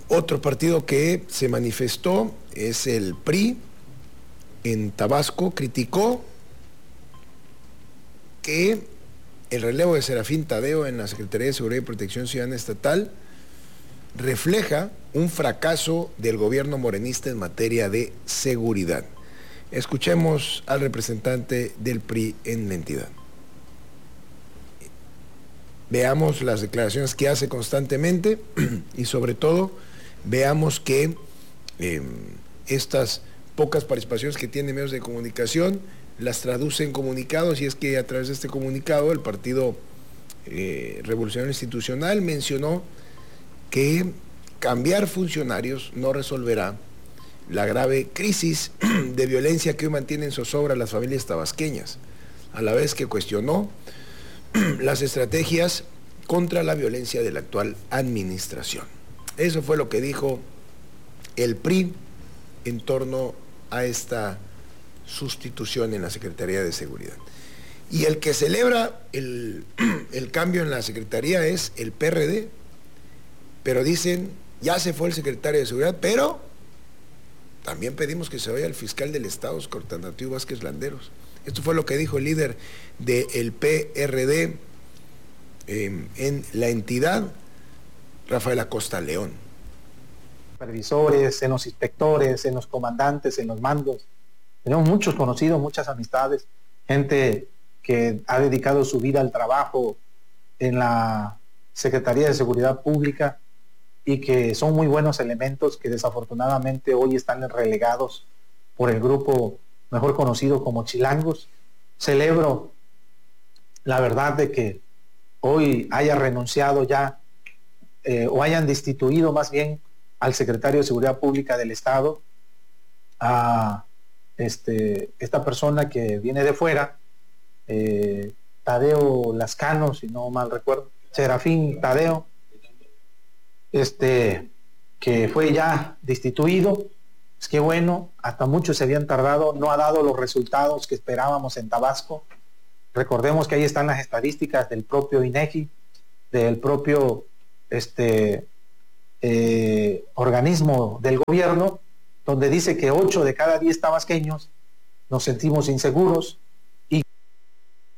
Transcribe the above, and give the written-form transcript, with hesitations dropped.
Otro partido que se manifestó es el PRI en Tabasco. Criticó que el relevo de Serafín Tadeo en la Secretaría de Seguridad y Protección Ciudadana Estatal refleja un fracaso del gobierno morenista en materia de seguridad. Escuchemos al representante del PRI en la entidad. Veamos las declaraciones que hace constantemente y sobre todo veamos que estas pocas participaciones que tienen medios de comunicación las traduce en comunicados, y es que a través de este comunicado el Partido Revolucionario Institucional mencionó que cambiar funcionarios no resolverá la grave crisis de violencia que hoy mantiene en zozobra a las familias tabasqueñas, a la vez que cuestionó las estrategias contra la violencia de la actual administración. Eso fue lo que dijo el PRI en torno a esta sustitución en la Secretaría de Seguridad. Y el que celebra el cambio en la Secretaría es el PRD, pero dicen, ya se fue el secretario de Seguridad, pero también pedimos que se vaya el fiscal del Estado, Cortanatio Vázquez Landeros. Esto fue lo que dijo el líder del PRD en la entidad, Rafael Acosta León. Supervisores, en los inspectores, en los comandantes, en los mandos. Tenemos muchos conocidos, muchas amistades, gente que ha dedicado su vida al trabajo en la Secretaría de Seguridad Pública y que son muy buenos elementos que desafortunadamente hoy están relegados por el grupo mejor conocido como chilangos. Celebro la verdad de que hoy haya renunciado ya o hayan destituido más bien al secretario de Seguridad Pública del Estado, a esta persona que viene de fuera, Tadeo Lascano, si no mal recuerdo, Serafín Tadeo, que fue ya destituido. Es que bueno, hasta muchos se habían tardado, no ha dado los resultados que esperábamos en Tabasco. Recordemos que ahí están las estadísticas del propio INEGI, del propio organismo del gobierno, donde dice que 8 de cada 10 tabasqueños nos sentimos inseguros,